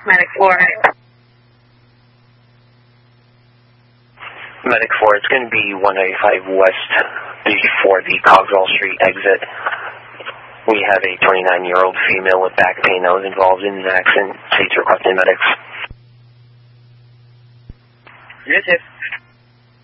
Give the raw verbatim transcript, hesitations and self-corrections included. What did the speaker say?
Medic four. Medic four, it's going to be one ninety-five West before the Cogswell Street exit. We have a twenty-nine-year-old female with back pain that was involved in an accident. States requesting medics. Yes, yes.